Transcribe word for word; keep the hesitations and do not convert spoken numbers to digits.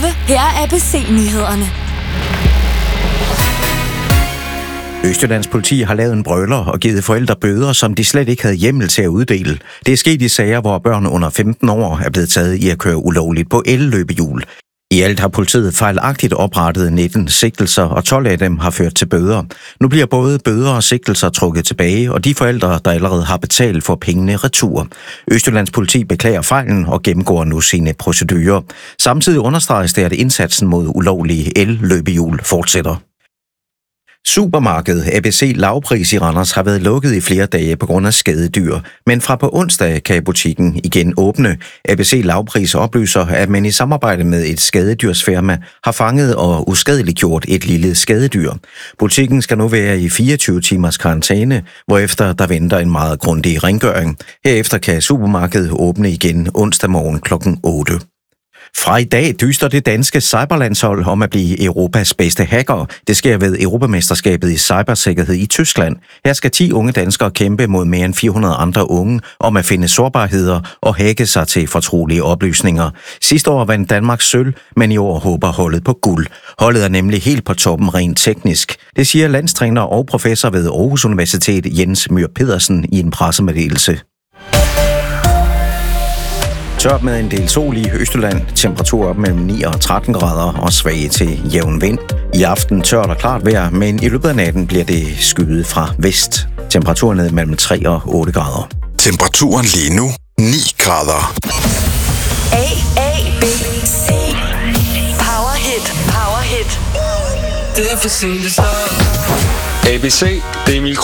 Her er A B C-nyhederne. Østjyllands politi har lavet en brøler og givet forældre bøder, som de slet ikke havde hjemmel til at uddele. Det er sket i sager, hvor børn under femten år er blevet taget i at køre ulovligt på elløbehjul. I alt har politiet fejlagtigt oprettet nitten sigtelser, og tolv af dem har ført til bøder. Nu bliver både bøder og sigtelser trukket tilbage, og de forældre, der allerede har betalt, får pengene retur. Østjyllands politi beklager fejlen og gennemgår nu sine procedurer. Samtidig understreges det, at indsatsen mod ulovlige elløbehjul fortsætter. Supermarkedet A B C Lavpris i Randers har været lukket i flere dage på grund af skadedyr, men fra på onsdag kan butikken igen åbne. A B C Lavpris oplyser, at man i samarbejde med et skadedyrsfirma har fanget og uskadeliggjort et lille skadedyr. Butikken skal nu være i fireogtyve timers karantæne, hvorefter der venter en meget grundig rengøring. Herefter kan supermarkedet åbne igen onsdag morgen klokken otte. Fra i dag dyster det danske cyberlandshold om at blive Europas bedste hacker. Det sker ved Europamesterskabet i cybersikkerhed i Tyskland. Her skal ti unge danskere kæmpe mod mere end fire hundrede andre unge om at finde sårbarheder og hacke sig til fortrolige oplysninger. Sidste år vandt Danmark sølv, men i år håber holdet på guld. Holdet er nemlig helt på toppen rent teknisk. Det siger landstræner og professor ved Aarhus Universitet Jens Myhr Pedersen i en pressemeddelelse. Tørt med en del sol i Østjylland, temperatur op mellem ni og tretten grader og svag til jævn vind. I aften tørt og klart vejr, men i løbet af natten bliver det skyet fra vest. Temperaturen ned mellem tre og otte grader. Temperaturen lige nu ni grader. A, A, B, C. Powerhit, powerhit. Det er for sent, det står. A B C, det er Emil